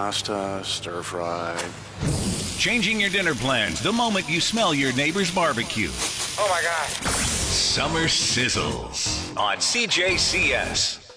pasta, stir fry. Changing your dinner plans the moment you smell your neighbor's barbecue. Oh my God. Summer Sizzles on CJCS.